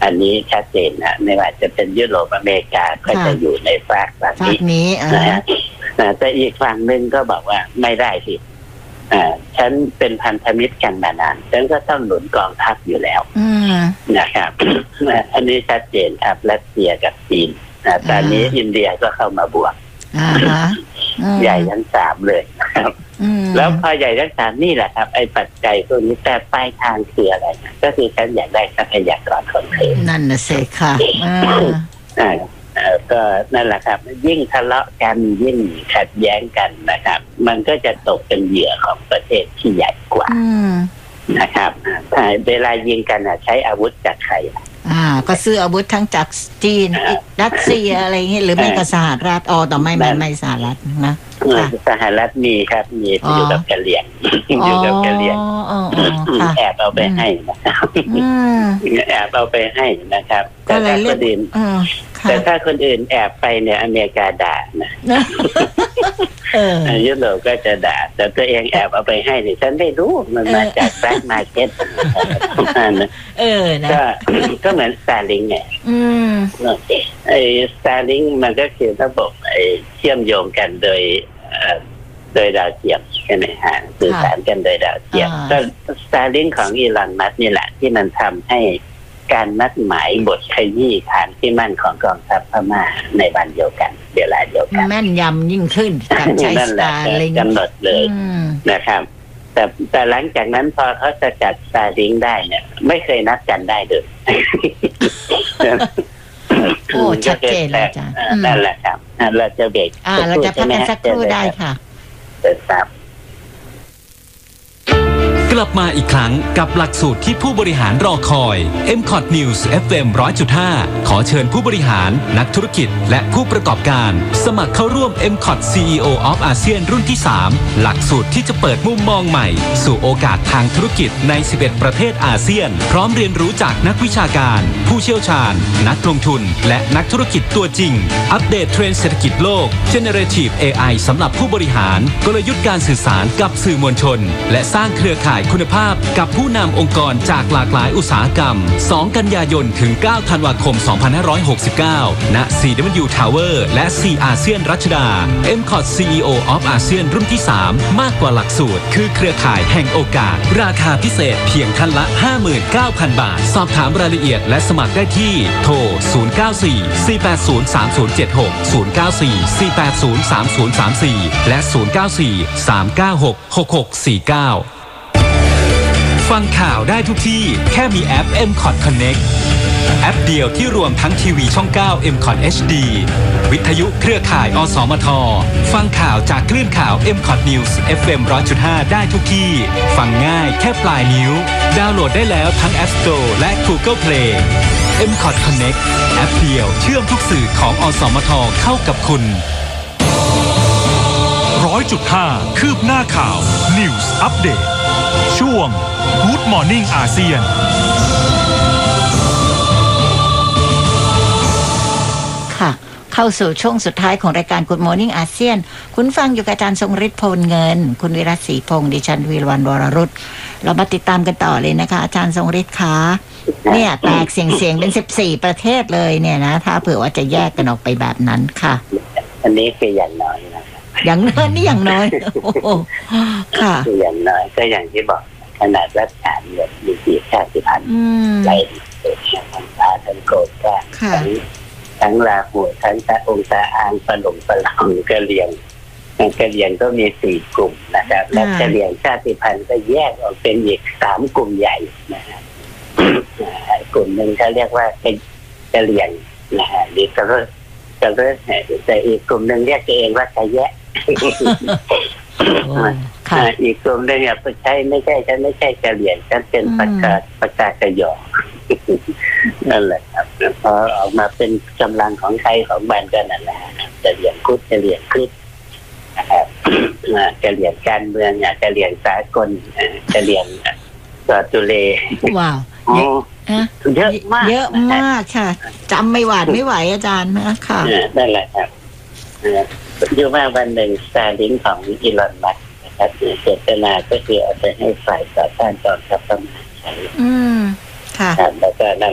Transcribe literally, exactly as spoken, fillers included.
อันนี้ชัดเจนนะไม่ว่าจะเป็นยุโรปอเมริกาก็จะอยู่ในฝั่งฝั่งนี้นะฮะแต่อีกฝั่งหนึ่งก็บอกว่าไม่ได้สิอ่าฉันเป็นพันธมิตรกันมานานฉันก็ต้องหนุนกองทัพอยู่แล้วนะครับ อันนี้ชัดเจนครับรัสเซียกับจีนนะตอนนี้อินเดียก็เข้ามาบวกใหญ่ทั้งสามเลยนะครับแล้วพอใหญ่ทั้งสามนี่แหละครับไอ้ปัจจัยพวกนี้แต่ปลายทางคืออะไรนะก็คือฉันอยากได้ทรัพยากรคนเทนั่นน่ะสิค่ะอ่าก็นั่นแหละครับยิ่งทะเลาะกันยิ่งขัดแย้งกันนะครับมันก็จะตกเป็นเหยื่อของประเทศที่ใหญ่กว่านะครับถ้าเวลายิงกันใช้อาวุธจากใครอ่าก็ซื้ออาวุธทั้งจากจีนรัสเซียอะไรเงี้ยหรือไม่ก็สหรัฐอ๋อแต่ไม่ไม่ไม่สหรัฐนะสหรัฐมีครับมีอยู่กับกะเหรี่ยงอยู่กับกะเหรี่ยงแอบเอาไปให้นะครับแอบเอาไปให้นะครับแต่ถ้าคนอื่นแต่ถ้าคนอื่นแอบไปเนี่ยอเมริกาด่านะยุโรปก็จะด่าแต่ตัวเองแอบเอาไปให้เนี่ยฉันไม่รู้มันมาจากแบล็คมาร์เก็ตเออนะก็ก็เหมือนสตาร์ลิงไงไอ้สตาร์ลิงมันก็คือระบบไอ้เชื่อมโยงกันโดยโดยดาวเทียมใช่ไหมฮะสื่อสารกันโดยดาวเทียมก็สตาร์ลิงของอีลอนมัสก์นี่แหละที่มันทำให้การนัดหมายบทขยี้ฐานที่มั่นของกองทัพพม่าในวันเดียวกันเวลาเดียวกันแม่นยำยิ่งขึ้นการใช้สตาร์ลิงกำหนดเลยนะครับแต่แต่หลังจากนั้นพอเขาจะจัดสตาร์ลิงได้เนี่ยไม่เคยนัดกันได้เลยโอ้ชัดเจนเลยจ้ะนั่นแหละครับเราจะเบรกอ่าเราจะพักกันสักครู่ได้ค่ะครับกลับมาอีกครั้งกับหลักสูตรที่ผู้บริหารรอคอย เอ็ม คอท News เอฟ เอ็ม หนึ่งร้อยจุดห้า ขอเชิญผู้บริหารนักธุรกิจและผู้ประกอบการสมัครเข้าร่วม เอ็ม คอท ซี อี โอ of อาเซียนรุ่นที่สามหลักสูตรที่จะเปิดมุมมองใหม่สู่โอกาสทางธุรกิจในสิบเอ็ดประเทศอาเซียนพร้อมเรียนรู้จากนักวิชาการผู้เชี่ยวชาญนักลงทุนและนักธุรกิจตัวจริงอัปเดตเทรนด์เศรษฐกิจโลก Generative เอ ไอ สำหรับผู้บริหารกลยุทธ์การสื่อสารกับสื่อมวลชนและสร้างเครือข่ายคุณภาพกับผู้นำองค์กรจากหลากหลายอุตสาหกรรมสองกันยายนถึงเก้าธันวาคมสองพันห้าร้อยหกสิบเก้าณ ซี ดับเบิลยู Tower และ C อาเซียนรัชดา เอ็ม คอท ซี อี โอ of อาเซียนรุ่นที่สามมากกว่าหลักสูตรคือเครือข่ายแห่งโอกาสราคาพิเศษเพียงท่านละ ห้าหมื่นเก้าพัน บาทสอบถามรายละเอียดและสมัครได้ที่โทรศูนย์ เก้า สี่ สี่ แปด ศูนย์ สาม ศูนย์ เจ็ด หก ศูนย์ เก้า สี่ สี่ แปด ศูนย์ สาม ศูนย์ สาม สี่และศูนย์ เก้า สี่ สาม เก้า หก หก หก สี่ เก้าฟังข่าวได้ทุกที่แค่มีแอป เอ็ม คอท Connect แอปเดียวที่รวมทั้งทีวีช่องเก้า เอ็ม คอท เอช ดี วิทยุเครือข่ายอสมทฟังข่าวจากคลื่นข่าว เอ็ม คอท News เอฟ เอ็ม หนึ่งร้อยจุดห้า ได้ทุกที่ฟังง่ายแค่ปลายนิ้วดาวน์โหลดได้แล้วทั้ง App Store และ Google Play เอ็ม คอท Connect แอปเดียวเชื่อมทุกสื่อของอสมทเข้ากับคุณหนึ่งร้อยจุดห้า คืบหน้าข่าว News Update ช่วง Good Morning อาเซียนค่ะเข้าสู่ช่วงสุดท้ายของรายการ Good Morning อาเซียนคุณฟังอยู่กับอาจารย์ทรงฤทธิ์ โพลเงินคุณวิรัตศรีพงษ์ดิฉันวีรวรรณวรรุตเรามาติดตามกันต่อเลยนะคะอาจารย์ทรงฤทธิ์คะเนี่ยแตกเสียงๆเป็นสิบสี่ประเทศเลยเนี่ยนะถ้าเผื่อว่าจะแยกกันออกไปแบบนั้นค่ะอันนี้คืออย่างน้อยนะอย่างน้อยนี่อย่างน้อยโอ้ค่ะคืออย่างน้อยก็อย่างที่บอกขนาดรัฐบาลเนี่ยมีกี่ชาติพันธุ์หลายทั้งตาทั้งโกดก็ทั้งทั้งลาหูทั้งตาองตาอางปะหลงปะหลังกะเหรี่ยงกะเหรี่ยงก็มีสี่กลุ่มนะครับและกะเหรี่ยงชาติพันธุ์ก็แยกออกเป็นอีกสามกลุ่มใหญ่นะฮะกลุ่มหนึ่งเขาเรียกว่าเป็นกะเหรี่ยงนะฮะหรือกะเร่กะเร่แต่อีกกลุ่มหนึ่งเรียกตัวเองว่ากะแยะอีกกลุ่มหนึ่งอ่ะใช่ไม่ใช่ฉันไม่ใช่กะเหรี่ยงฉันเป็นปากกาปากกากะหยอนั่นแหละครับพอออกมาเป็นกำลังของใครของบ้านก็นั่นแหละกะเหรี่ยงคุดกะเหรี่ยงคุดนะครับกะเหรี่ยงการเมืองกะเหรี่ยงสากลกะเหรี่ยงสอตุเลว้าวเยอะมากเยอะมากค่ะจำไม่หวาดไม่ไหวอาจารย์นะค่ะนั่นแหละครับอยู่มาวันหนึ่งสตาร์ลิงของอีลอนมัสก์นะครับเจตนาก็คือเอาไปให้ฝ่ายต่อต้านกองทัพพม่าใช้อืมค่ะแล้วก็